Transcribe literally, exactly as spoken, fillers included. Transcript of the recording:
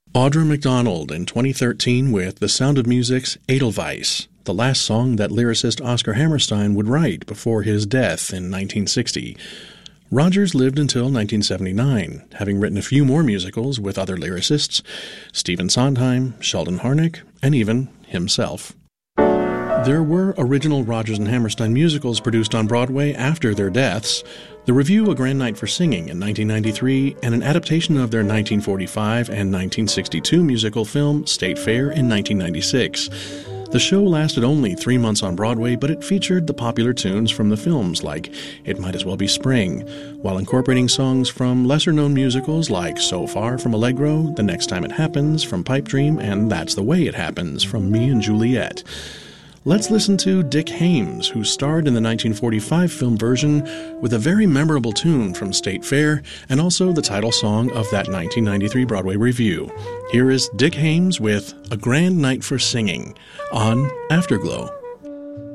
Audra McDonald in twenty thirteen with The Sound of Music's Edelweiss, the last song that lyricist Oscar Hammerstein would write before his death in nineteen sixty. Rodgers lived until nineteen seventy-nine, having written a few more musicals with other lyricists, Stephen Sondheim, Sheldon Harnick, and even himself. There were original Rodgers and Hammerstein musicals produced on Broadway after their deaths, The Revue, A Grand Night for Singing in nineteen ninety-three, and an adaptation of their nineteen forty-five and nineteen sixty-two musical film State Fair in nineteen ninety-six. The show lasted only three months on Broadway, but it featured the popular tunes from the films like It Might As Well Be Spring, while incorporating songs from lesser-known musicals like So Far from Allegro, The Next Time It Happens from Pipe Dream, and That's the Way It Happens from Me and Juliet. Let's listen to Dick Haymes, who starred in the nineteen forty-five film version with a very memorable tune from State Fair and also the title song of that nineteen ninety-three Broadway review. Here is Dick Haymes with A Grand Night for Singing on Afterglow.